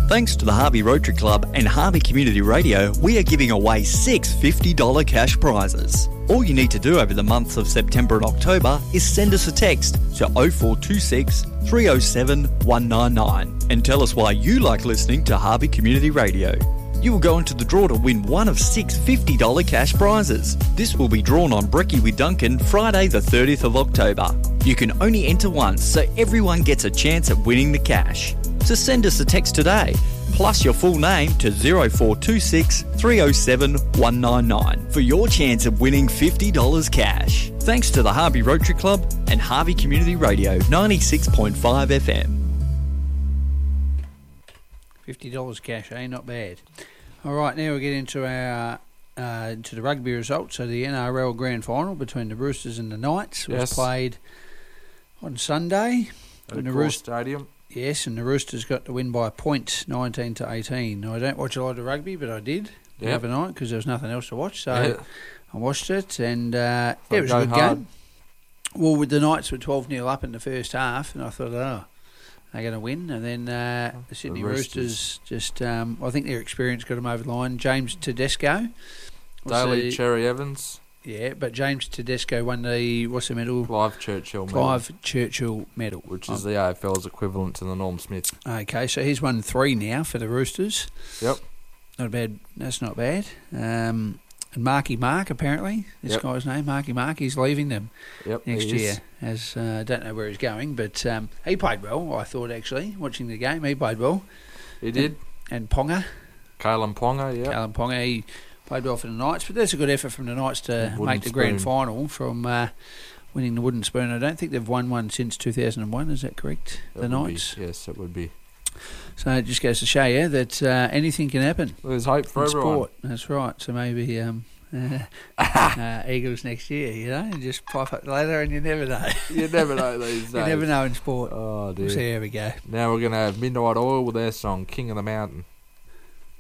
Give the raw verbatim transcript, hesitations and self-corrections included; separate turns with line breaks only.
Thanks to the Harvey Rotary Club and Harvey Community Radio, we are giving away six fifty dollars cash prizes. All you need to do over the months of September and October is send us a text to oh four two six, three oh seven, one nine nine and tell us why you like listening to Harvey Community Radio. You will go into the draw to win one of six fifty dollars cash prizes. This will be drawn on Brekkie with Duncan Friday the thirtieth of October. You can only enter once, so everyone gets a chance at winning the cash. So send us a text today, plus your full name to oh four two six, three oh seven, one nine nine for your chance of winning fifty dollars cash. Thanks to the Harvey Rotary Club and Harvey Community Radio ninety-six point five F M.
fifty dollars cash, eh? Not bad. All right, now we get into our uh, into the rugby results. So the N R L Grand Final between the Roosters and the Knights was
Yes.
played on Sunday.
At
And the
Core
Roosters,
Stadium.
yes, and the Roosters got the win by a point, nineteen to eighteen. Now, I don't watch a lot of rugby, but I did the
Yep.
other night because there was nothing else to watch. So
Yeah.
I watched it, and uh,
So
yeah, it was
go
a good
hard.
game. Well, with the Knights were twelve nil up in the first half, and I thought, oh, they're going to win. And then uh, the Sydney
Roosters.
Roosters just, um, I think their experience got them over the line. James Tedesco. what's
Daly
the-
Cherry Evans,
Yeah, but James Tedesco won the, what's the medal?
Clive Churchill medal,
Clive Churchill medal.
which is the A F L's equivalent to the Norm Smith.
Okay, so he's won three now for the Roosters.
Yep.
Not bad. That's not bad. Um, and Marky Mark, apparently, this
Yep.
guy's name, Marky Mark, he's leaving them
Yep.
next
he is.
year. As I uh, don't know where he's going, but um, he played well, I thought, actually, watching the game. He played well.
He did.
And Ponga,
Kalen Ponga, yeah.
Callum Ponga, he played well for the Knights, but that's a good effort from the Knights to
Wooden
make the grand
spoon.
final from uh, winning the Wooden Spoon. I don't think they've won one since two thousand one, is that correct?
That
the
would be-
Knights.
yes, it would be.
So it just goes to show you that uh, anything can happen.
Well, there's hope for
in
everyone.
sport. That's right. So maybe um, uh, uh, Eagles next year, you know, and just pipe up the ladder, and you never know.
You never know these days.
You never know in sport.
Oh,
We'll
dear.
see how we go.
Now we're going to have Midnight Oil with their song, King of the Mountain.